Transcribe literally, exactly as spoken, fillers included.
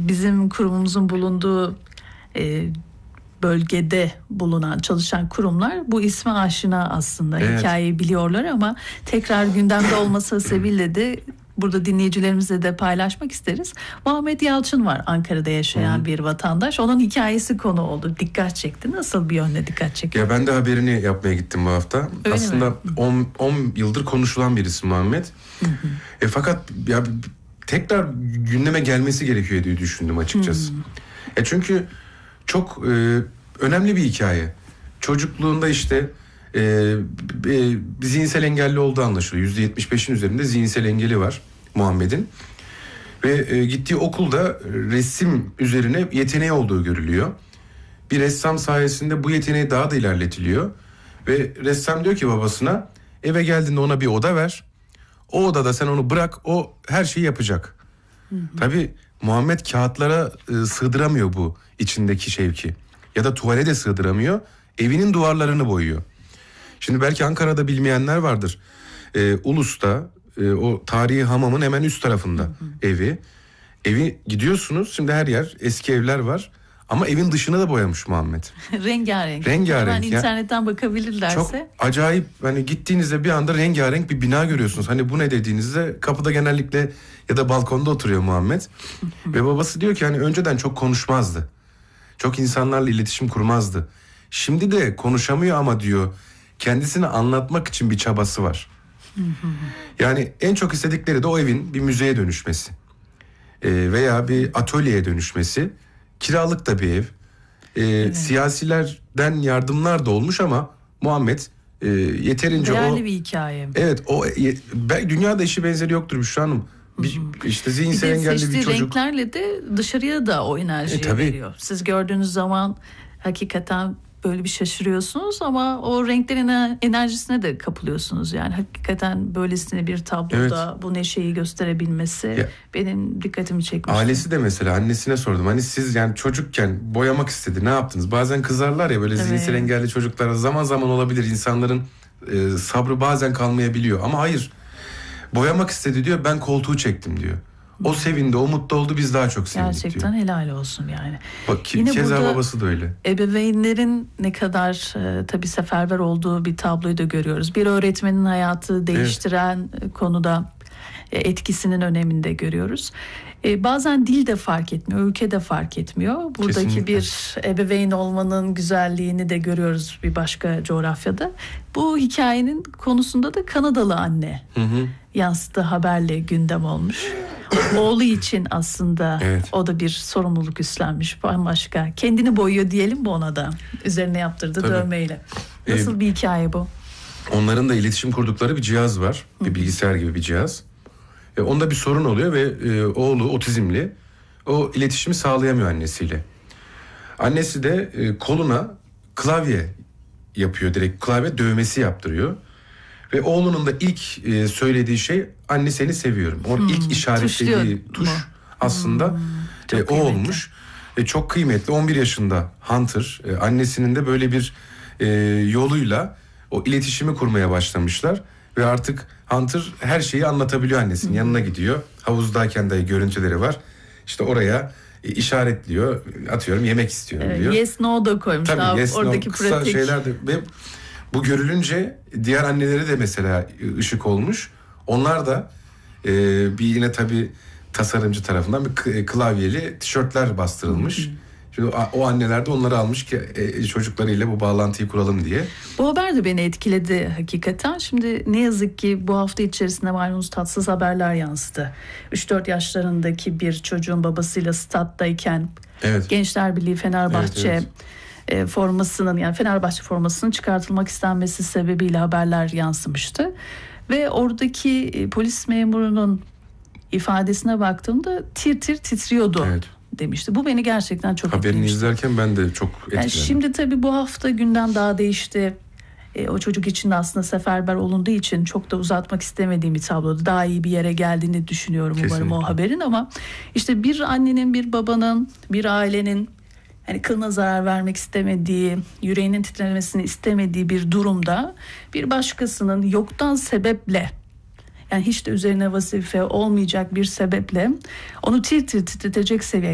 bizim kurumumuzun bulunduğu e, bölgede bulunan, çalışan kurumlar bu isme aşina aslında. Evet. Hikayeyi biliyorlar ama tekrar gündemde olması sebebiyle de burada dinleyicilerimizle de paylaşmak isteriz. Muhammed Yalçın var, Ankara'da yaşayan Hı. bir vatandaş. Onun hikayesi konu oldu. Dikkat çekti. Nasıl bir yönde dikkat çekti? Ya ben de haberini yapmaya gittim bu hafta. Öyle Aslında on yıldır konuşulan bir isim Muhammed. Hı hı. E, fakat ya tekrar gündeme gelmesi gerekiyor diye düşündüm açıkçası. Hı. E çünkü çok e, önemli bir hikaye. Çocukluğunda işte e, e, zihinsel engelli olduğu anlaşılıyor. yüzde yetmiş beşin üzerinde zihinsel engeli var Muhammed'in. Ve e, gittiği okulda resim üzerine yeteneği olduğu görülüyor. Bir ressam sayesinde bu yeteneği daha da ilerletiliyor. Ve ressam diyor ki babasına, eve geldiğinde ona bir oda ver. O odada sen onu bırak, o her şeyi yapacak. Hı hı. Tabii Muhammed kağıtlara e, sığdıramıyor bu içindeki şevki. Ya da tuvale de sığdıramıyor. Evinin duvarlarını boyuyor. Şimdi belki Ankara'da bilmeyenler vardır. E, Ulus'ta e, o tarihi hamamın hemen üst tarafında hı hı. evi. Evi gidiyorsunuz, şimdi her yer eski evler var. Ama evin dışını da boyamış Muhammed. Rengarenk. Rengarenk. Hemen ya. internetten bakabilirlerse. Çok acayip, hani gittiğinizde bir anda rengarenk bir bina görüyorsunuz. Hani bu ne dediğinizde kapıda genellikle ya da balkonda oturuyor Muhammed. Ve babası diyor ki hani önceden çok konuşmazdı. Çok insanlarla iletişim kurmazdı. Şimdi de konuşamıyor ama diyor kendisini anlatmak için bir çabası var. Yani en çok istedikleri de o evin bir müzeye dönüşmesi. Ee, veya bir atölyeye dönüşmesi. Kiralık da bir ev. Ee, evet. Siyasilerden yardımlar da olmuş ama Muhammed e, yeterince değerli o... Değerli bir hikaye. Evet, o e, dünyada eşi benzeri yoktur Büşra Hanım. Bir, işte zihinsel engelli bir çocuk. Bir de seçtiği renklerle de dışarıya da o enerjiyi e, veriyor. Siz gördüğünüz zaman hakikaten böyle bir şaşırıyorsunuz ama o renklerin enerjisine de kapılıyorsunuz. Yani hakikaten böylesine bir tabloda evet. bu neşeyi gösterebilmesi ya, benim dikkatimi çekmişti. Ailesi de mesela, annesine sordum. Hani siz yani çocukken boyamak istedi, ne yaptınız? Bazen kızarlar ya böyle evet. zihinsel engelli çocuklara, zaman zaman olabilir, insanların e, sabrı bazen kalmayabiliyor. Ama hayır, boyamak istedi diyor, ben koltuğu çektim diyor. O sevindi, o mutlu oldu, biz daha çok sevindik Gerçekten diyor. Gerçekten helal olsun yani. Bak Yine keza babası da öyle. Ebeveynlerin ne kadar e, tabii seferber olduğu bir tabloyu da görüyoruz. Bir öğretmenin hayatı değiştiren evet. konuda e, etkisinin önemini de görüyoruz. E, bazen dil de fark etmiyor, ülke de fark etmiyor. Buradaki Kesinlikle. bir ebeveyn olmanın güzelliğini de görüyoruz bir başka coğrafyada. Bu hikayenin konusunda da Kanadalı anne hı hı. yansıttığı haberle gündem olmuş. Oğlu için aslında evet. o da bir sorumluluk üstlenmiş, bambaşka. Kendini boyuyor diyelim mi ona da, üzerine yaptırdığı Tabii. dövmeyle. Nasıl ee, bir hikaye bu? Onların da iletişim kurdukları bir cihaz var, bir bilgisayar gibi bir cihaz. E, onda bir sorun oluyor ve e, oğlu otizmli, o iletişimi sağlayamıyor annesiyle. Annesi de e, koluna klavye yapıyor, direkt klavye dövmesi yaptırıyor. Ve oğlunun da ilk e, söylediği şey, anne seni seviyorum. Onun hmm, ilk işaretlediği tuş mu? aslında hmm, e, o olmuş. E, çok kıymetli. on bir yaşında Hunter, e, annesinin de böyle bir e, yoluyla o iletişimi kurmaya başlamışlar. Ve artık Hunter her şeyi anlatabiliyor annesinin. Hmm. Yanına gidiyor. Havuzdayken de görüntüleri var. İşte oraya e, işaretliyor. Atıyorum yemek istiyorum evet, diyor. Yes no da koymuşlar. Tabii yes oradaki no, kısa pratik şeyler de... Ve bu görülünce diğer anneleri de mesela ışık olmuş. Onlar da e, bir yine tabii tasarımcı tarafından bir klavyeli tişörtler bastırılmış. Hı hı. Şimdi o, o anneler de onları almış ki e, çocuklarıyla bu bağlantıyı kuralım diye. Bu haber de beni etkiledi hakikaten. Şimdi ne yazık ki bu hafta içerisinde malumunuz tatsız haberler yansıdı. üç dört yaşlarındaki bir çocuğun babasıyla stattayken evet. Gençler Birliği Fenerbahçe... Evet, evet. E, formasının yani Fenerbahçe formasının çıkartılmak istenmesi sebebiyle haberler yansımıştı. Ve oradaki e, polis memurunun ifadesine baktığımda tir tir titriyordu evet. demişti. Bu beni gerçekten çok Haberini etkilemişti. izlerken ben de çok etkilendim. Yani şimdi tabii bu hafta gündem daha değişti. E, o çocuk için de aslında seferber olunduğu için çok da uzatmak istemediğim bir tablodu. Daha iyi bir yere geldiğini düşünüyorum Kesinlikle. umarım o haberin, ama işte bir annenin, bir babanın, bir ailenin hani kılına zarar vermek istemediği, yüreğinin titremesini istemediği bir durumda bir başkasının yoktan sebeple, yani hiç de üzerine vazife olmayacak bir sebeple onu tir tir titretecek seviyeye